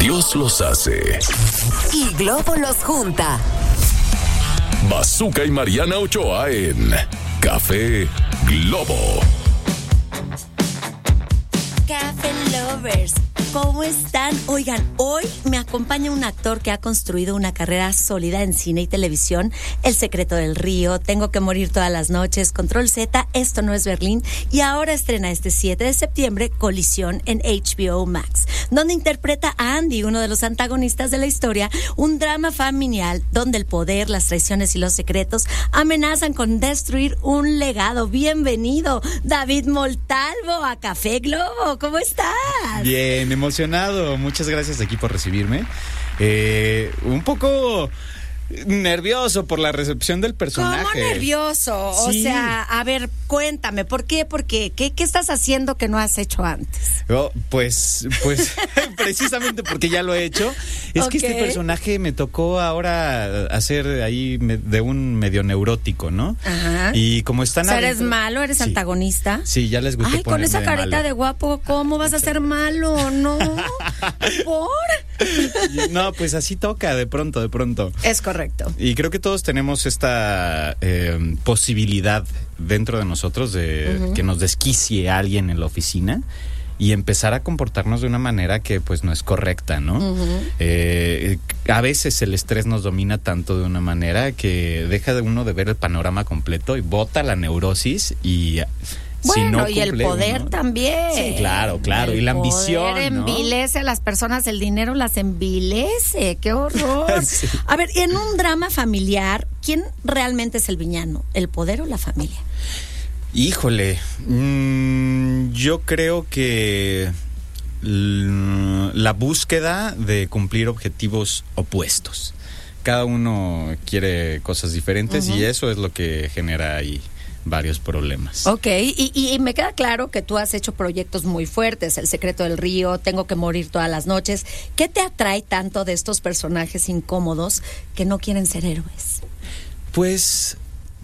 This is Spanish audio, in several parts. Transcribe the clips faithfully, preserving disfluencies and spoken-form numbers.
Dios los hace y Globo los junta. Bazooka y Mariana Ochoa en Café Globo. Café Lovers, ¿cómo están? Oigan, hoy me acompaña un actor que ha construido una carrera sólida en cine y televisión. El secreto del río, Tengo que morir todas las noches, Control Z, Esto no es Berlín. Y ahora estrena este siete de septiembre Colisión en H B O Max, donde interpreta a Andy, uno de los antagonistas de la historia. Un drama familiar donde el poder, las traiciones y los secretos amenazan con destruir un legado. Bienvenido, David Montalvo, a Café Globo. ¿Cómo estás? Bien, emocionado. Muchas gracias aquí por recibirme. Eh, un poco nervioso por la recepción del personaje. ¿Cómo nervioso? Sí. O sea, a ver, cuéntame, ¿por qué? ¿Por qué? ¿Qué, qué estás haciendo que no has hecho antes? Oh, pues, pues, precisamente porque ya lo he hecho. Es okay. Que este personaje me tocó ahora hacer ahí de un medio neurótico, ¿no? Ajá. Y como están... O sea, adentro... ¿eres malo? ¿Eres sí. antagonista? Sí, ya les gustó. Ay, con esa carita de, malo. de guapo, ¿cómo vas a ser malo? No. ¿Por? No, pues así toca de pronto, de pronto. Es correcto. Y creo que todos tenemos esta eh, posibilidad dentro de nosotros de uh-huh. que nos desquicie alguien en la oficina y empezar a comportarnos de una manera que pues no es correcta, ¿no? Uh-huh. Eh, a veces el estrés nos domina tanto de una manera que deja de uno de ver el panorama completo y bota la neurosis y... Bueno, si no y el poder, ¿no? También. Sí, claro, claro. El y la ambición, El poder envilece, ¿no? A las personas, el dinero las envilece. ¡Qué horror! Sí. A ver, en un drama familiar, ¿quién realmente es el villano? ¿El poder o la familia? Híjole, mmm, yo creo que la búsqueda de cumplir objetivos opuestos. Cada uno quiere cosas diferentes uh-huh. y eso es lo que genera ahí varios problemas. Ok, y, y me queda claro que tú has hecho proyectos muy fuertes, El secreto del río, Tengo que morir todas las noches. ¿Qué te atrae tanto de estos personajes incómodos que no quieren ser héroes? Pues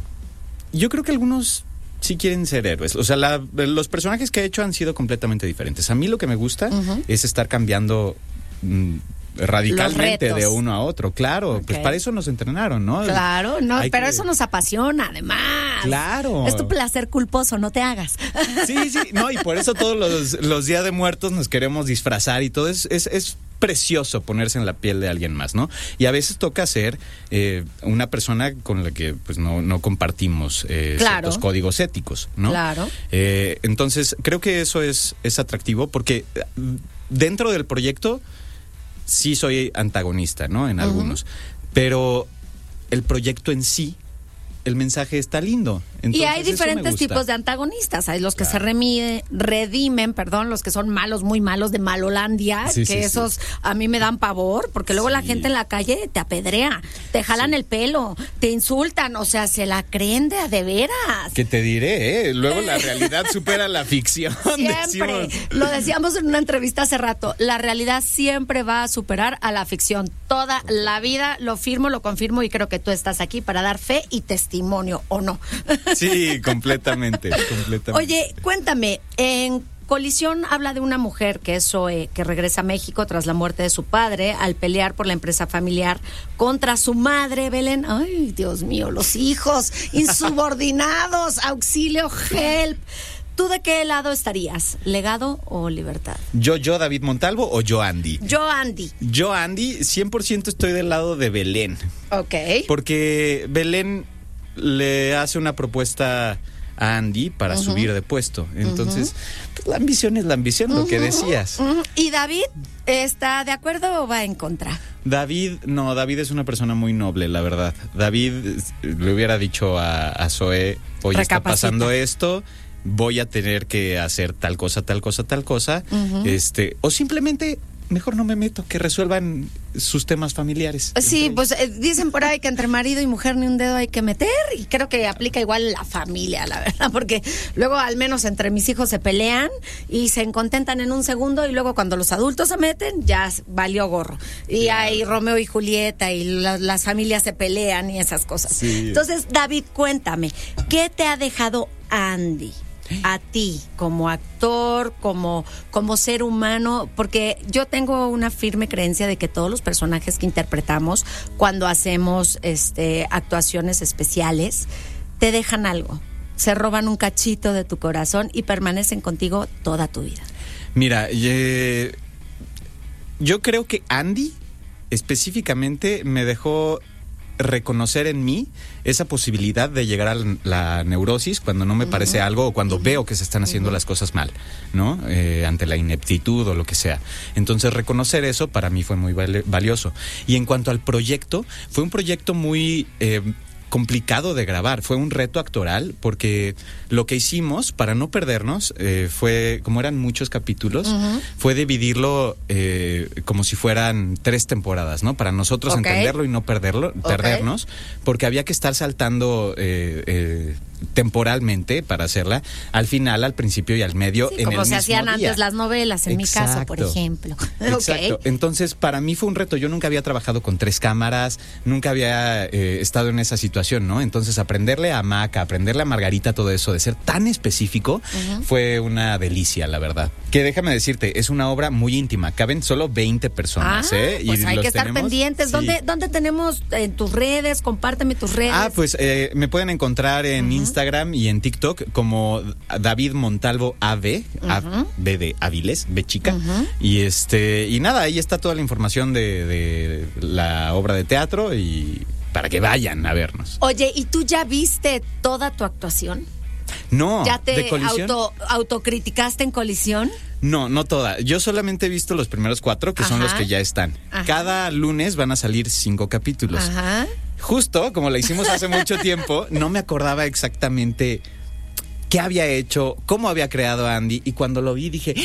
yo creo que algunos sí quieren ser héroes. O sea, la, los personajes que he hecho han sido completamente diferentes. A mí lo que me gusta uh-huh. es estar cambiando... Mmm, radicalmente de uno a otro, claro, okay. Pues para eso nos entrenaron, ¿no? Claro, no, Hay pero que... eso nos apasiona, además. Claro. Es tu placer culposo, no te hagas. Sí, sí, no, y por eso todos los, los días de muertos nos queremos disfrazar y todo es, es, es precioso ponerse en la piel de alguien más, ¿no? Y a veces toca ser eh, una persona con la que pues no, no compartimos eh, claro. ciertos códigos éticos, ¿no? Claro. Eh, entonces, creo que eso es, es atractivo porque dentro del proyecto sí soy antagonista, ¿no? En algunos. Uh-huh. Pero el proyecto en sí, el mensaje está lindo. Entonces, y hay diferentes tipos de antagonistas. Hay los que claro. se remide, redimen, perdón, los que son malos, muy malos, de Malolandia, sí, que sí, esos sí. a mí me dan pavor, porque luego sí. la gente en la calle te apedrea, te jalan sí. el pelo, te insultan, o sea, se la creen de a de veras. ¿Qué te diré? ¿eh? Luego la realidad supera la ficción. Siempre. Decimos. Lo decíamos en una entrevista hace rato, la realidad siempre va a superar a la ficción. Toda la vida, lo firmo, lo confirmo y creo que tú estás aquí para dar fe y testimonio, ¿o no? Sí, completamente, completamente. Oye, cuéntame, en Colisión habla de una mujer que es Zoe, que regresa a México tras la muerte de su padre al pelear por la empresa familiar contra su madre, Belén. Ay, Dios mío, los hijos insubordinados, auxilio, help. ¿Tú de qué lado estarías? ¿Legado o libertad? ¿Yo, yo, David Montalvo o yo, Andy? Yo, Andy. Yo, Andy, cien por ciento estoy del lado de Belén. Ok. Porque Belén le hace una propuesta a Andy para uh-huh. subir de puesto. Entonces, uh-huh. pues, la ambición es la ambición, uh-huh. lo que decías. Uh-huh. ¿Y David está de acuerdo o va en contra? David, no, David es una persona muy noble, la verdad. David le hubiera dicho a, a Zoe, oye, está pasando esto, voy a tener que hacer tal cosa, tal cosa, tal cosa, uh-huh. este, o simplemente mejor no me meto, que resuelvan sus temas familiares. Sí, pues eh, dicen por ahí que entre marido y mujer ni un dedo hay que meter, y creo que aplica igual la familia, la verdad, porque luego al menos entre mis hijos se pelean y se contentan en un segundo y luego cuando los adultos se meten ya valió gorro. Y claro. hay Romeo y Julieta y la, las familias se pelean y esas cosas. Sí. Entonces, David, cuéntame, ¿qué te ha dejado Andy? a ti como actor, como, como ser humano? Porque yo tengo una firme creencia de que todos los personajes que interpretamos cuando hacemos este, actuaciones especiales te dejan algo, se roban un cachito de tu corazón y permanecen contigo toda tu vida. Mira, eh, yo creo que Andy específicamente me dejó reconocer en mí esa posibilidad de llegar a la neurosis cuando no me uh-huh. parece algo o cuando uh-huh. veo que se están haciendo uh-huh. las cosas mal, ¿no? Eh, ante la ineptitud o lo que sea. Entonces, reconocer eso para mí fue muy vali- valioso. Y en cuanto al proyecto, fue un proyecto muy... Eh, complicado de grabar, fue un reto actoral porque lo que hicimos para no perdernos eh, fue, como eran muchos capítulos, uh-huh. fue dividirlo eh, como si fueran tres temporadas, ¿no? Para nosotros okay. entenderlo y no perderlo, okay. perdernos, porque había que estar saltando eh, eh, temporalmente para hacerla al final, al principio y al medio, sí, en como el se mismo hacían día. Antes las novelas, en Exacto. mi caso, por ejemplo. Exacto. Okay. Entonces, para mí fue un reto. Yo nunca había trabajado con tres cámaras, nunca había eh, estado en esa situación, ¿no? Entonces, aprenderle a Maca, aprenderle a Margarita todo eso, de ser tan específico, uh-huh. fue una delicia, la verdad. Que déjame decirte, es una obra muy íntima. Caben solo veinte personas, ah, ¿eh? Pues y hay los que estar tenemos, pendientes. Sí. ¿Dónde, ¿Dónde tenemos en tus redes? Compárteme tus redes. Ah, pues eh, me pueden encontrar en uh-huh. Instagram y en TikTok como David Montalvo A V, uh-huh. A, B de Avilés, B chica. Uh-huh. Y este y nada, ahí está toda la información de, de la obra de teatro y para que vayan a vernos. Oye, ¿y tú ya viste toda tu actuación? No, ¿Ya te ¿de Colisión? auto, autocriticaste en Colisión? No, no toda. Yo solamente he visto los primeros cuatro, que Ajá. son los que ya están. Ajá. Cada lunes van a salir cinco capítulos. Ajá. Justo, como la hicimos hace mucho tiempo, no me acordaba exactamente qué había hecho, cómo había creado a Andy, y cuando lo vi dije...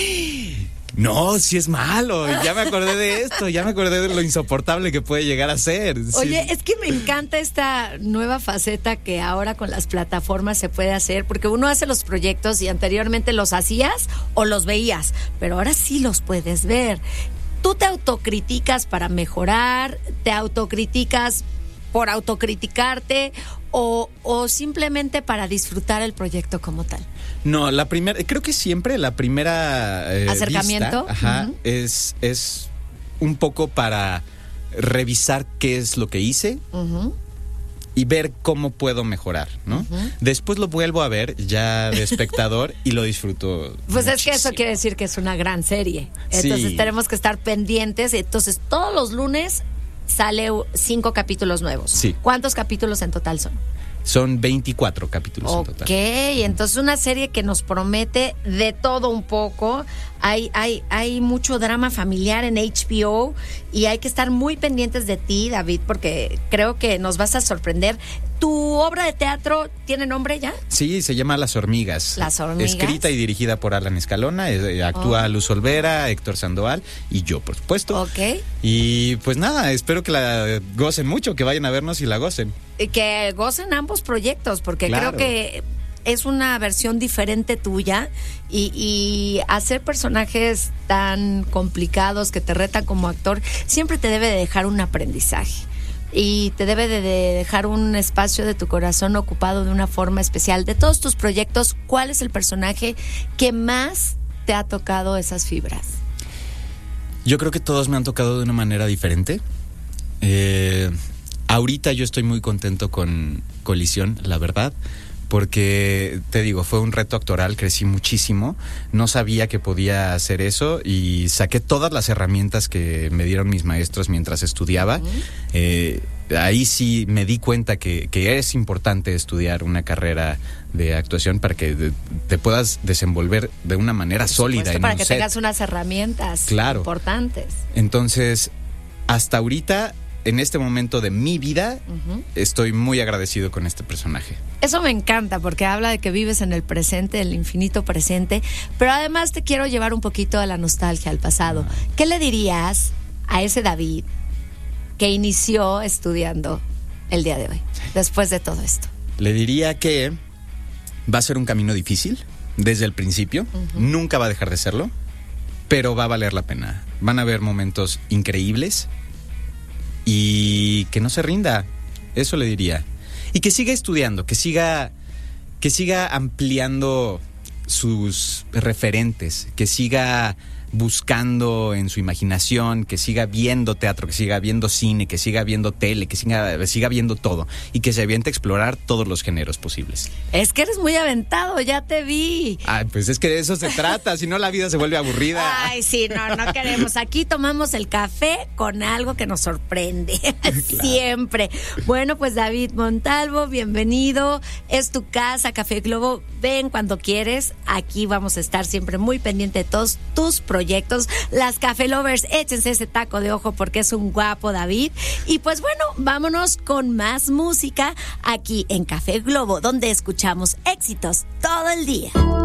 No, sí es malo, ya me acordé de esto, ya me acordé de lo insoportable que puede llegar a ser. Oye, sí. es que me encanta esta nueva faceta que ahora con las plataformas se puede hacer, porque uno hace los proyectos y anteriormente los hacías o los veías, pero ahora sí los puedes ver. Tú te autocriticas para mejorar, te autocriticas por autocriticarte o, o simplemente para disfrutar el proyecto como tal. No, la primera, creo que siempre la primera eh, acercamiento vista, ajá, uh-huh. es, es un poco para revisar qué es lo que hice uh-huh. y ver cómo puedo mejorar, ¿no? Uh-huh. Después lo vuelvo a ver ya de espectador y lo disfruto. Pues muchísimo. Es que eso quiere decir que es una gran serie. Entonces sí. tenemos que estar pendientes. Entonces todos los lunes sale cinco capítulos nuevos. Sí. ¿Cuántos capítulos en total son? Son veinticuatro capítulos okay, en total. Ok, entonces una serie que nos promete de todo un poco. Hay, hay, hay mucho drama familiar en H B O y hay que estar muy pendientes de ti, David, porque creo que nos vas a sorprender. ¿Tu obra de teatro tiene nombre ya? Sí, se llama Las Hormigas. Las Hormigas. Escrita y dirigida por Alan Escalona. Eh, actúa oh. Luz Olvera, Héctor Sandoval y yo, por supuesto. Ok. Y pues nada, espero que la gocen mucho, que vayan a vernos y la gocen. Y que gocen ambos proyectos, porque claro. creo que es una versión diferente tuya y, y hacer personajes tan complicados que te retan como actor siempre te debe de dejar un aprendizaje. Y te debe de dejar un espacio de tu corazón ocupado de una forma especial. De todos tus proyectos, ¿cuál es el personaje que más te ha tocado esas fibras? Yo creo que todos me han tocado de una manera diferente. Eh, ahorita yo estoy muy contento con Colisión, la verdad. Porque, te digo, fue un reto actoral, crecí muchísimo, no sabía que podía hacer eso y saqué todas las herramientas que me dieron mis maestros mientras estudiaba. Uh-huh. Eh, ahí sí me di cuenta que, que es importante estudiar una carrera de actuación para que te puedas desenvolver de una manera Por sólida supuesto, en para un que set. tengas unas herramientas claro. importantes. Entonces, hasta ahorita... En este momento de mi vida, uh-huh. estoy muy agradecido con este personaje. Eso me encanta porque habla de que vives en el presente, el infinito presente, pero además te quiero llevar un poquito a la nostalgia, al pasado. ¿Qué le dirías a ese David que inició estudiando el día de hoy, después de todo esto? Le diría que va a ser un camino difícil desde el principio, uh-huh. nunca va a dejar de serlo, pero va a valer la pena. Van a haber momentos increíbles. Y que no se rinda, eso le diría. Y que siga estudiando, que siga, que siga ampliando sus referentes, que siga buscando en su imaginación, que siga viendo teatro, que siga viendo cine, que siga viendo tele, que siga, siga viendo todo y que se aviente a explorar todos los géneros posibles. Es que eres muy aventado, ya te vi. Ay, pues es que de eso se trata, si no la vida se vuelve aburrida. Ay, sí, no, no queremos. Aquí tomamos el café con algo que nos sorprende, claro. Siempre. Bueno, pues David Montalvo, bienvenido. Es tu casa, Café Globo. Ven cuando quieres. Aquí vamos a estar siempre muy pendiente de todos tus proyectos. proyectos. Las Café Lovers, échense ese taco de ojo porque es un guapo David. Y pues bueno, vámonos con más música aquí en Café Globo, donde escuchamos éxitos todo el día.